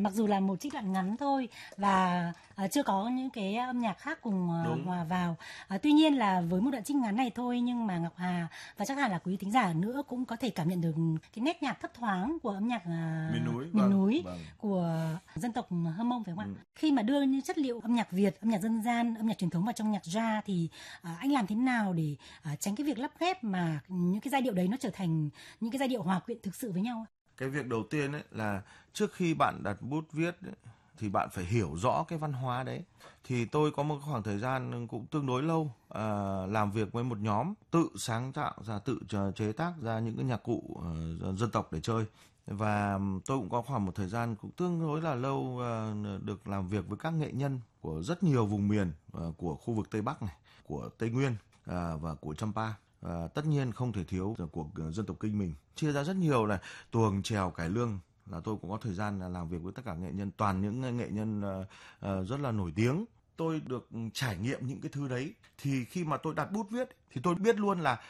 mặc dù là một trích đoạn ngắn thôi và chưa có những cái âm nhạc khác cùng hòa vào. Tuy nhiên là với một đoạn trích ngắn này thôi nhưng mà Ngọc Hà và chắc hẳn là quý thính giả nữa cũng có thể cảm nhận được cái nét nhạc thấp thoáng của âm nhạc miền núi của dân tộc Hơ Mông, phải không ạ? Khi mà đưa những chất liệu âm nhạc Việt, âm nhạc dân gian, âm nhạc truyền thống vào trong nhạc jazz thì anh làm thế nào để tránh cái việc lắp ghép mà những cái giai điệu đấy nó trở thành những cái giai điệu hòa quyện thực sự với nhau? Cái việc đầu tiên ấy là trước khi bạn đặt bút viết ấy, thì bạn phải hiểu rõ cái văn hóa đấy. Thì tôi có một khoảng thời gian cũng tương đối lâu làm việc với một nhóm tự sáng tạo ra, tự chế tác ra những cái nhạc cụ dân tộc để chơi. Và tôi cũng có khoảng một thời gian cũng tương đối là lâu được làm việc với các nghệ nhân của rất nhiều vùng miền của khu vực Tây Bắc này, của Tây Nguyên và của Champa. Tất nhiên không thể thiếu của dân tộc Kinh mình. Chia ra rất nhiều là tuồng, chèo, cải lương, là tôi cũng có thời gian là làm việc với tất cả nghệ nhân, toàn những nghệ nhân rất là nổi tiếng. Tôi được trải nghiệm những cái thứ đấy, thì khi mà tôi đặt bút viết thì tôi biết luôn là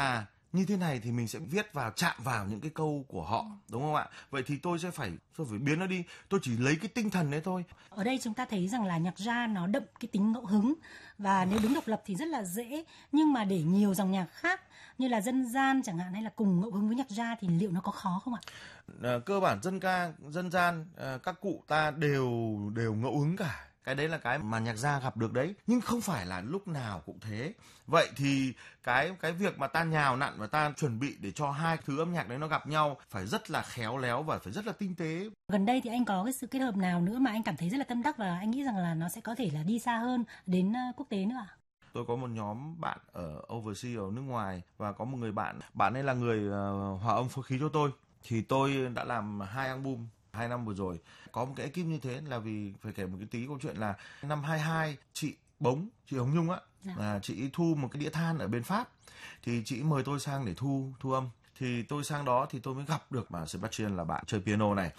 như thế này thì mình sẽ viết vào, chạm vào những cái câu của họ, đúng không ạ? Vậy thì tôi phải biến nó đi, tôi chỉ lấy cái tinh thần đấy thôi. Ở đây chúng ta thấy rằng là nhạc jazz nó đậm cái tính ngẫu hứng, và nếu đứng độc lập thì rất là dễ, nhưng mà để nhiều dòng nhạc khác như là dân gian chẳng hạn hay là cùng ngẫu hứng với nhạc jazz thì liệu nó có khó không ạ? Cơ bản dân ca, dân gian, các cụ ta đều ngẫu hứng cả. Cái đấy là cái mà nhạc jazz gặp được đấy, nhưng không phải là lúc nào cũng thế. Vậy thì cái việc mà ta nhào nặn và ta chuẩn bị để cho hai thứ âm nhạc đấy nó gặp nhau phải rất là khéo léo và phải rất là tinh tế. Gần đây thì anh có cái sự kết hợp nào nữa mà anh cảm thấy rất là tâm đắc và anh nghĩ rằng là nó sẽ có thể là đi xa hơn đến quốc tế nữa ạ? Tôi có một nhóm bạn ở overseas, ở nước ngoài, và có một người bạn ấy là người hòa âm phối khí cho tôi. Thì tôi đã làm 2 album 2 năm vừa rồi. Có một cái ekip như thế là vì phải kể một cái tí câu chuyện là năm 22 chị Hồng Nhung á, chị thu một cái đĩa than ở bên Pháp, thì chị mời tôi sang để thu âm. Thì tôi sang đó thì tôi mới gặp được mà Sebastian là bạn chơi piano này,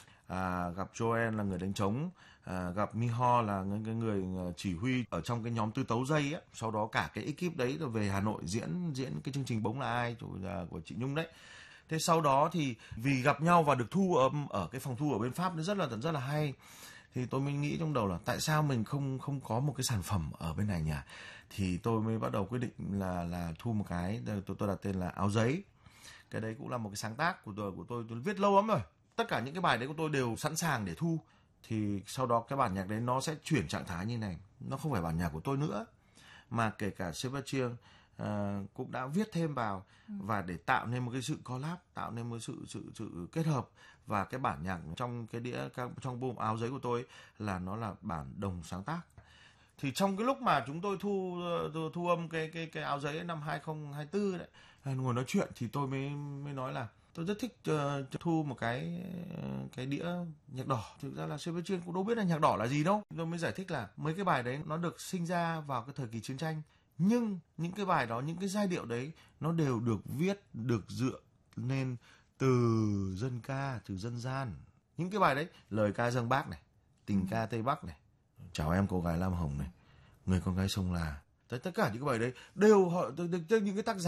gặp Joel là người đánh trống, gặp Miho là người chỉ huy ở trong cái nhóm tư tấu dây á. Sau đó cả cái ekip đấy rồi về Hà Nội diễn cái chương trình Bống Là Ai của chị Nhung đấy. Thế sau đó thì vì gặp nhau và được thu âm ở cái phòng thu ở bên Pháp nó rất là hay, thì tôi mới nghĩ trong đầu là tại sao mình không có một cái sản phẩm ở bên này nhỉ? Thì tôi mới bắt đầu quyết định là thu một cái, tôi đặt tên là Áo Giấy. Cái đấy cũng là một cái sáng tác của tôi viết lâu lắm rồi. Tất cả những cái bài đấy của tôi đều sẵn sàng để thu. Thì sau đó cái bản nhạc đấy nó sẽ chuyển trạng thái như này, nó không phải bản nhạc của tôi nữa, mà kể cả Sebastian cũng đã viết thêm vào, và để tạo nên một cái sự collab, tạo nên một sự kết hợp. Và cái bản nhạc trong cái đĩa, trong album Áo Giấy của tôi ấy, là nó là bản đồng sáng tác. Thì trong cái lúc mà chúng tôi thu âm cái Áo Giấy năm 2024 đấy, ngồi nói chuyện thì tôi mới nói là tôi rất thích thu một cái đĩa nhạc đỏ. Thực ra là Sebastian cũng đâu biết là nhạc đỏ là gì đâu. Tôi mới giải thích là mấy cái bài đấy nó được sinh ra vào cái thời kỳ chiến tranh, nhưng những cái bài đó, những cái giai điệu đấy nó đều được viết, được dựa nên từ dân ca, từ dân gian. Những cái bài đấy, lời ca Giang Bác này, tình ca Tây Bắc này, chào em cô gái Lam Hồng này, người con gái sông Là, tất cả những cái bài đấy đều họ những cái tác giả